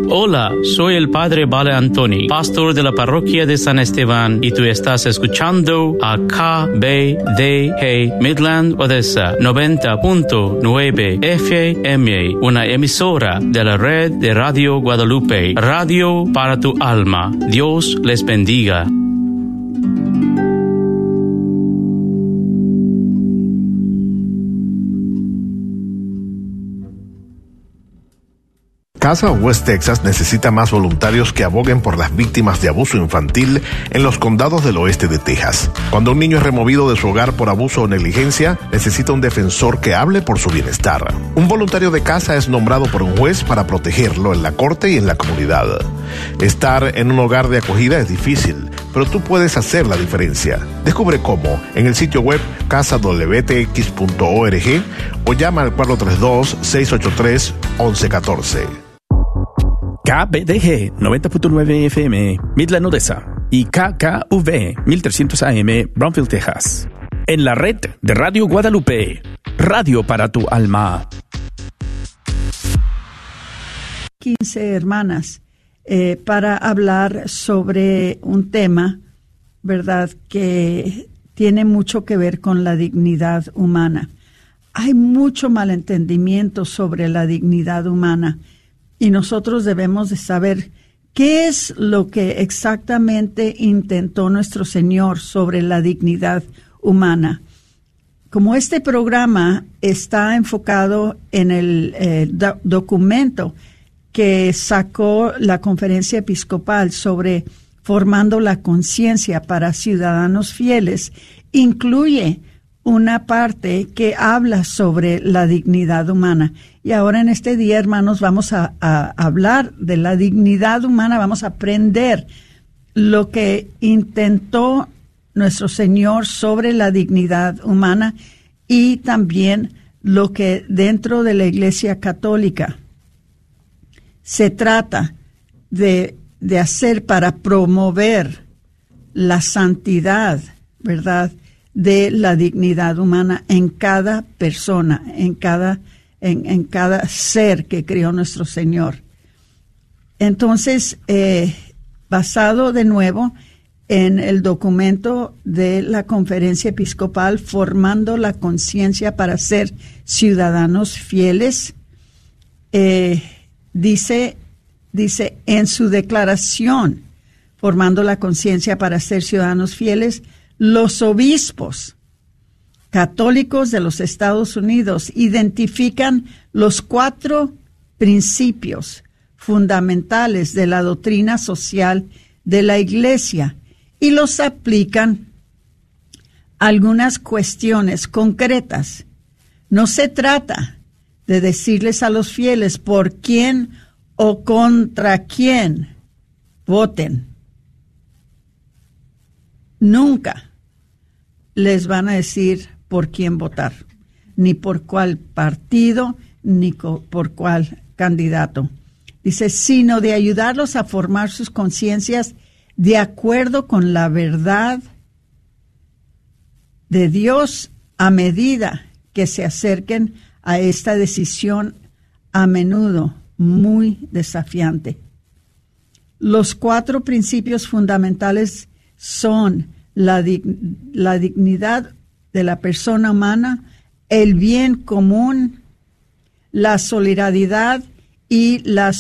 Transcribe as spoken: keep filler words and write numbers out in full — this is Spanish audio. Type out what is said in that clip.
Hola, soy el Padre Vale Antoni, pastor de la parroquia de San Esteban, y tú estás escuchando a K B D G Midland Odessa noventa punto nueve F M, una emisora de la red de Radio Guadalupe, radio para tu alma. Dios les bendiga. Casa West Texas necesita más voluntarios que aboguen por las víctimas de abuso infantil en los condados del oeste de Texas. Cuando un niño es removido de su hogar por abuso o negligencia, necesita un defensor que hable por su bienestar. Un voluntario de casa es nombrado por un juez para protegerlo en la corte y en la comunidad. Estar en un hogar de acogida es difícil, pero tú puedes hacer la diferencia. Descubre cómo en el sitio web casa w t x punto org o llama al cuatro tres dos, seis ocho tres, once catorce. K B D G noventa punto nueve F M, Midland, Odessa, y K K V mil trescientos A M, Brownsville, Texas. En la red de Radio Guadalupe, radio para tu alma. quince hermanas eh, para hablar sobre un tema, ¿verdad?, que tiene mucho que ver con la dignidad humana. Hay mucho malentendimiento sobre la dignidad humana. Y nosotros debemos de saber qué es lo que exactamente intentó nuestro Señor sobre la dignidad humana. Como este programa está enfocado en el eh, do- documento que sacó la Conferencia Episcopal sobre formando la conciencia para ciudadanos fieles, incluye una parte que habla sobre la dignidad humana. Y ahora en este día, hermanos, vamos a, a hablar de la dignidad humana, vamos a aprender lo que intentó nuestro Señor sobre la dignidad humana y también lo que dentro de la Iglesia Católica se trata de, de hacer para promover la santidad, ¿verdad?, de la dignidad humana en cada persona, en cada, en, en cada ser que creó nuestro Señor. Entonces, eh, basado de nuevo en el documento de la Conferencia Episcopal, formando la conciencia para ser ciudadanos fieles, eh, dice, dice en su declaración, formando la conciencia para ser ciudadanos fieles, los obispos católicos de los Estados Unidos identifican los cuatro principios fundamentales de la doctrina social de la Iglesia y los aplican a algunas cuestiones concretas. No se trata de decirles a los fieles por quién o contra quién voten. Nunca les van a decir por quién votar, ni por cuál partido, ni co- por cuál candidato. Dice, sino de ayudarlos a formar sus conciencias de acuerdo con la verdad de Dios a medida que se acerquen a esta decisión a menudo muy desafiante. Los cuatro principios fundamentales son la, dig- la dignidad de la persona humana, el bien común, la solidaridad y la